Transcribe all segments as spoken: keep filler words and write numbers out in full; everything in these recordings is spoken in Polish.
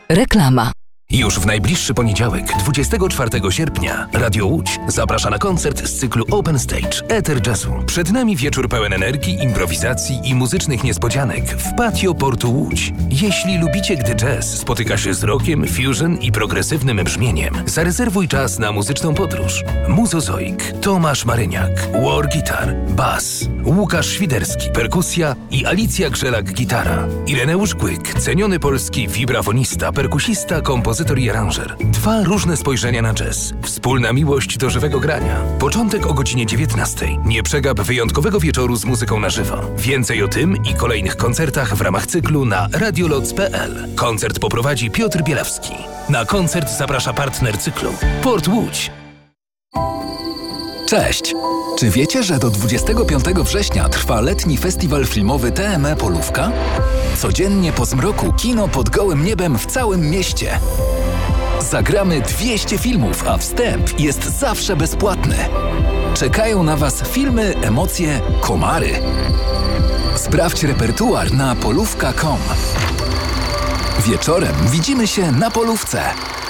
Reklama. Już w najbliższy poniedziałek, dwudziestego czwartego sierpnia, Radio Łódź zaprasza na koncert z cyklu Open Stage Ether Jazzu. Przed nami wieczór pełen energii, improwizacji i muzycznych niespodzianek w patio Portu Łódź. Jeśli lubicie, gdy jazz spotyka się z rockiem, fusion i progresywnym brzmieniem, zarezerwuj czas na muzyczną podróż. Muzozoik, Tomasz Maryniak, War Guitar, Bass, Łukasz Świderski, perkusja i Alicja Grzelak, gitara. Ireneusz Kłyk, ceniony polski wibrafonista, perkusista, kompozytor i aranżer. Dwa różne spojrzenia na jazz. Wspólna miłość do żywego grania. Początek o godzinie dziewiętnastej. Nie przegap wyjątkowego wieczoru z muzyką na żywo. Więcej o tym i kolejnych koncertach w ramach cyklu na radioloc kropka p l. Koncert poprowadzi Piotr Bielawski. Na koncert zaprasza partner cyklu Port Łódź. Cześć! Czy wiecie, że do dwudziestego piątego września trwa letni festiwal filmowy T M E Polówka? Codziennie po zmroku kino pod gołym niebem w całym mieście. Zagramy dwieście filmów, a wstęp jest zawsze bezpłatny. Czekają na Was filmy, emocje, komary. Sprawdź repertuar na polówka kropka com. Wieczorem widzimy się na polówce.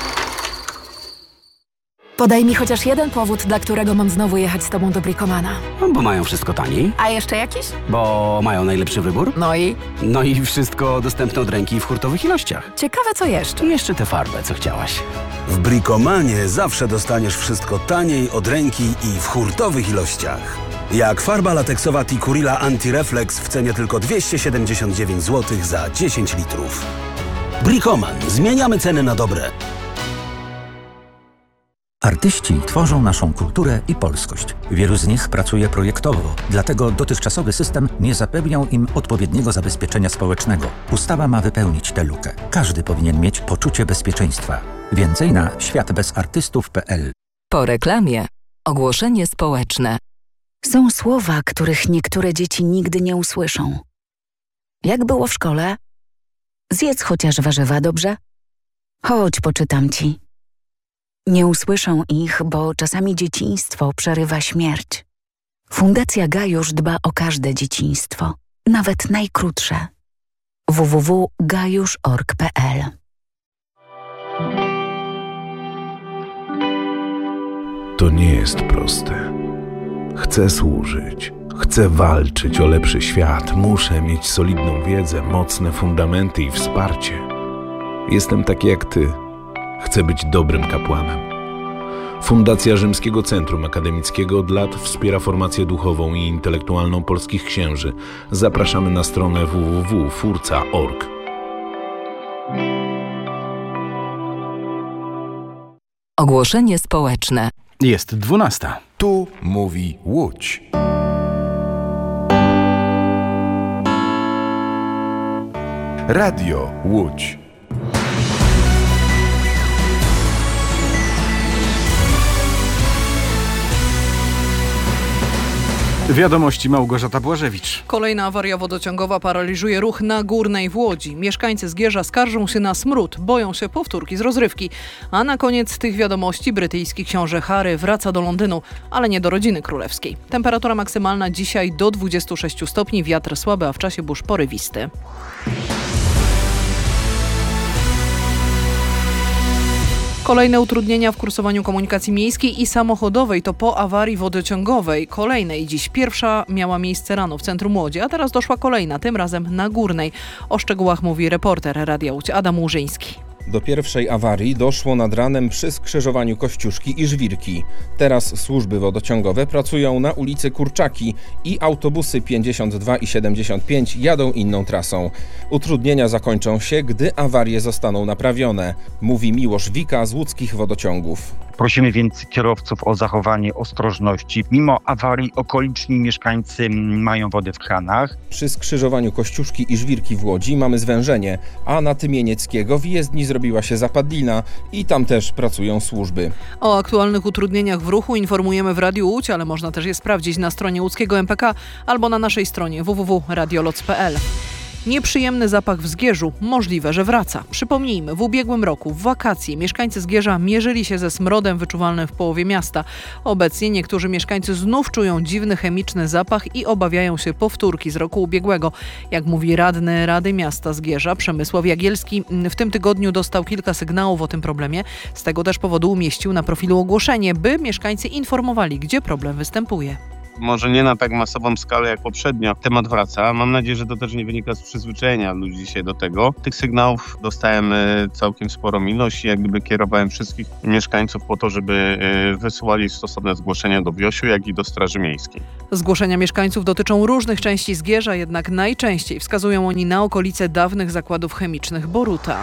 Podaj mi chociaż jeden powód, dla którego mam znowu jechać z tobą do Bricomana. No, bo mają wszystko taniej. A jeszcze jakiś? Bo mają najlepszy wybór. No i? No i wszystko dostępne od ręki w hurtowych ilościach. Ciekawe co jeszcze. I jeszcze tę farbę, co chciałaś. W Bricomanie zawsze dostaniesz wszystko taniej, od ręki i w hurtowych ilościach. Jak farba lateksowa Tikurila Anti-Reflex w cenie tylko dwieście siedemdziesiąt dziewięć złotych za dziesięć litrów. Bricoman. Zmieniamy ceny na dobre. Artyści tworzą naszą kulturę i polskość. Wielu z nich pracuje projektowo, dlatego dotychczasowy system nie zapewniał im odpowiedniego zabezpieczenia społecznego. Ustawa ma wypełnić tę lukę. Każdy powinien mieć poczucie bezpieczeństwa. Więcej na świat bez artystów kropka p l. Po reklamie ogłoszenie społeczne. Są słowa, których niektóre dzieci nigdy nie usłyszą. Jak było w szkole? Zjedz chociaż warzywa, dobrze? Chodź, poczytam ci. Nie usłyszą ich, bo czasami dzieciństwo przerywa śmierć. Fundacja Gajusz dba o każde dzieciństwo, nawet najkrótsze. w w w kropka gajusz kropka org kropka p l. To nie jest proste. Chcę służyć, chcę walczyć o lepszy świat, muszę mieć solidną wiedzę, mocne fundamenty i wsparcie. Jestem taki jak ty. Chcę być dobrym kapłanem. Fundacja Rzymskiego Centrum Akademickiego od lat wspiera formację duchową i intelektualną polskich księży. Zapraszamy na stronę w w w kropka furca kropka org. Ogłoszenie społeczne. Jest dwunasta. Tu mówi Łódź. Radio Łódź. Wiadomości Małgorzata Błażewicz. Kolejna awaria wodociągowa paraliżuje ruch na Górnej w Łodzi. Mieszkańcy Zgierza skarżą się na smród, boją się powtórki z rozrywki. A na koniec tych wiadomości brytyjski książę Harry wraca do Londynu, ale nie do rodziny królewskiej. Temperatura maksymalna dzisiaj do dwudziestu sześciu stopni, wiatr słaby, a w czasie burz porywisty. Kolejne utrudnienia w kursowaniu komunikacji miejskiej i samochodowej to po awarii wodociągowej. Kolejnej dziś. Pierwsza miała miejsce rano w centrum Łodzi, a teraz doszła kolejna, tym razem na Górnej. O szczegółach mówi reporter Radia Łódź Adam Łużyński. Do pierwszej awarii doszło nad ranem przy skrzyżowaniu Kościuszki i Żwirki. Teraz służby wodociągowe pracują na ulicy Kurczaki i autobusy pięćdziesiąt dwa i siedemdziesiąt pięć jadą inną trasą. Utrudnienia zakończą się, gdy awarie zostaną naprawione, mówi Miłosz Wika z łódzkich wodociągów. Prosimy więc kierowców o zachowanie ostrożności. Mimo awarii okoliczni mieszkańcy mają wodę w kranach. Przy skrzyżowaniu Kościuszki i Żwirki w Łodzi mamy zwężenie, a na Tymienieckiego w jezdni zrobiła się zapadlina i tam też pracują służby. O aktualnych utrudnieniach w ruchu informujemy w Radiu Łódź, ale można też je sprawdzić na stronie łódzkiego M P K albo na naszej stronie w w w kropka radioloc kropka p l. Nieprzyjemny zapach w Zgierzu, możliwe, że wraca. Przypomnijmy, w ubiegłym roku w wakacje mieszkańcy Zgierza mierzyli się ze smrodem wyczuwalnym w połowie miasta. Obecnie niektórzy mieszkańcy znów czują dziwny chemiczny zapach i obawiają się powtórki z roku ubiegłego. Jak mówi radny Rady Miasta Zgierza Przemysław Jagielski, w tym tygodniu dostał kilka sygnałów o tym problemie. Z tego też powodu umieścił na profilu ogłoszenie, by mieszkańcy informowali, gdzie problem występuje. Może nie na tak masową skalę jak poprzednio. Temat wraca. Mam nadzieję, że to też nie wynika z przyzwyczajenia ludzi dzisiaj do tego. Tych sygnałów dostałem całkiem sporą ilość i jak gdyby kierowałem wszystkich mieszkańców po to, żeby wysyłali stosowne zgłoszenia do Wiosiu, jak i do Straży Miejskiej. Zgłoszenia mieszkańców dotyczą różnych części Zgierza, jednak najczęściej wskazują oni na okolice dawnych zakładów chemicznych Boruta.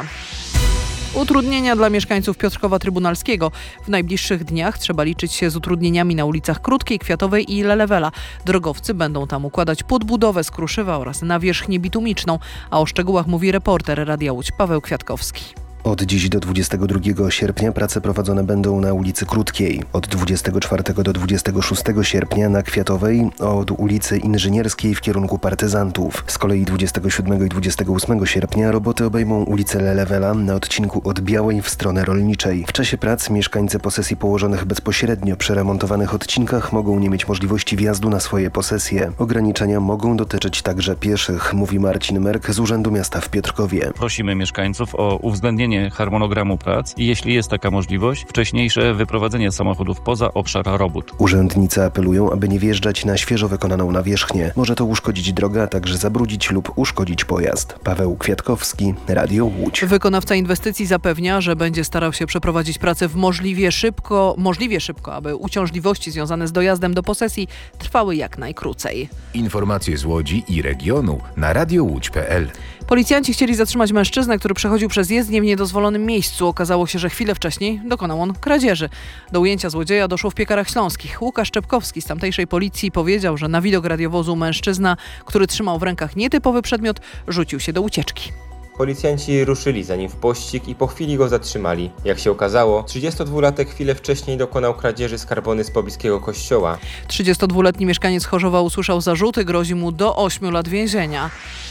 Utrudnienia dla mieszkańców Piotrkowa Trybunalskiego. W najbliższych dniach trzeba liczyć się z utrudnieniami na ulicach Krótkiej, Kwiatowej i Lelewela. Drogowcy będą tam układać podbudowę z kruszywa oraz nawierzchnię bitumiczną. A o szczegółach mówi reporter Radia Łódź Paweł Kwiatkowski. Od dziś do dwudziestego drugiego sierpnia prace prowadzone będą na ulicy Krótkiej. Od dwudziestego czwartego do dwudziestego szóstego sierpnia na Kwiatowej, od ulicy Inżynierskiej w kierunku Partyzantów. Z kolei dwudziestego siódmego i dwudziestego ósmego sierpnia roboty obejmą ulicę Lelewela na odcinku od Białej w stronę Rolniczej. W czasie prac mieszkańcy posesji położonych bezpośrednio przy remontowanych odcinkach mogą nie mieć możliwości wjazdu na swoje posesje. Ograniczenia mogą dotyczyć także pieszych, mówi Marcin Merk z Urzędu Miasta w Piotrkowie. Prosimy mieszkańców o uwzględnienie harmonogramu prac i jeśli jest taka możliwość, wcześniejsze wyprowadzenie samochodów poza obszar robót. Urzędnicy apelują, aby nie wjeżdżać na świeżo wykonaną nawierzchnię. Może to uszkodzić drogę, a także zabrudzić lub uszkodzić pojazd. Paweł Kwiatkowski, Radio Łódź. Wykonawca inwestycji zapewnia, że będzie starał się przeprowadzić pracę w możliwie szybko, możliwie szybko, aby uciążliwości związane z dojazdem do posesji trwały jak najkrócej. Informacje z Łodzi i regionu na radio łódź kropka p l. Policjanci chcieli zatrzymać mężczyznę, który przechodził przez jezdnię w niedozwolonym miejscu. Okazało się, że chwilę wcześniej dokonał on kradzieży. Do ujęcia złodzieja doszło w Piekarach Śląskich. Łukasz Czepkowski z tamtejszej policji powiedział, że na widok radiowozu mężczyzna, który trzymał w rękach nietypowy przedmiot, rzucił się do ucieczki. Policjanci ruszyli za nim w pościg i po chwili go zatrzymali. Jak się okazało, trzydziestodwulatek chwilę wcześniej dokonał kradzieży skarbony z pobliskiego kościoła. trzydziestodwuletni mieszkaniec Chorzowa usłyszał zarzuty, grozi mu do ośmiu lat więzienia.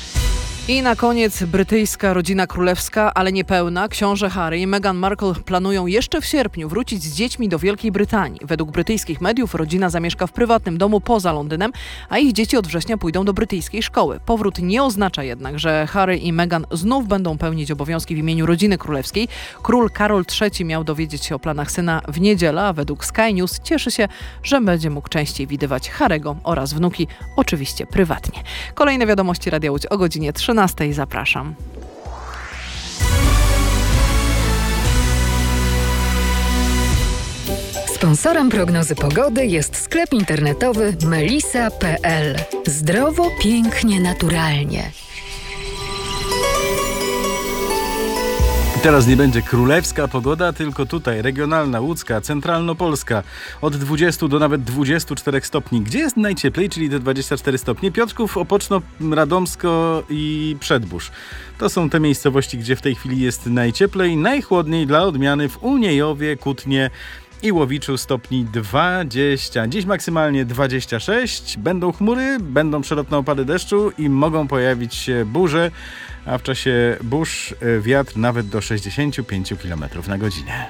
I na koniec brytyjska rodzina królewska, ale niepełna. Książę Harry i Meghan Markle planują jeszcze w sierpniu wrócić z dziećmi do Wielkiej Brytanii. Według brytyjskich mediów rodzina zamieszka w prywatnym domu poza Londynem, a ich dzieci od września pójdą do brytyjskiej szkoły. Powrót nie oznacza jednak, że Harry i Meghan znów będą pełnić obowiązki w imieniu rodziny królewskiej. Król Karol trzeci miał dowiedzieć się o planach syna w niedzielę, a według Sky News cieszy się, że będzie mógł częściej widywać Harry'ego oraz wnuki, oczywiście prywatnie. Kolejne wiadomości Radia Łódź o godzinie trzynastej. Zapraszam. Sponsorem prognozy pogody jest sklep internetowy melisa kropka p l. Zdrowo, pięknie, naturalnie. Teraz nie będzie królewska pogoda, tylko tutaj regionalna, łódzka, centralnopolska. Od dwudziestu do nawet dwudziestu czterech stopni. Gdzie jest najcieplej, czyli te dwadzieścia cztery stopnie? Piotrków, Opoczno, Radomsko i Przedbórz. To są te miejscowości, gdzie w tej chwili jest najcieplej. Najchłodniej dla odmiany w Uniejowie, Kutnie i Łowiczu stopni dwadzieścia. Dziś maksymalnie dwadzieścia sześć. Będą chmury, będą przelotne opady deszczu i mogą pojawić się burze, a w czasie burz wiatr nawet do sześćdziesiąt pięć kilometrów na godzinę.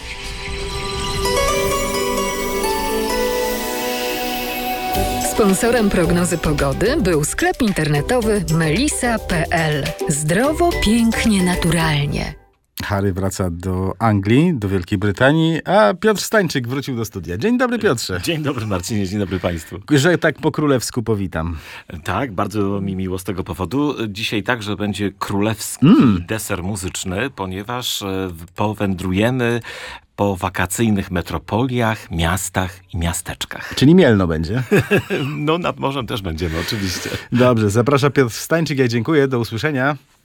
Sponsorem prognozy pogody był sklep internetowy melisa kropka p l. Zdrowo, pięknie, naturalnie. Harry wraca do Anglii, do Wielkiej Brytanii, a Piotr Stańczyk wrócił do studia. Dzień dobry, Piotrze. Dzień dobry, Marcinie, dzień dobry Państwu. Że tak po królewsku powitam. Tak, bardzo mi miło z tego powodu. Dzisiaj także będzie królewski mm. deser muzyczny, ponieważ powędrujemy po wakacyjnych metropoliach, miastach i miasteczkach. Czyli Mielno będzie? No nad morzem też będziemy, oczywiście. Dobrze, zaprasza Piotr Stańczyk, ja dziękuję, do usłyszenia.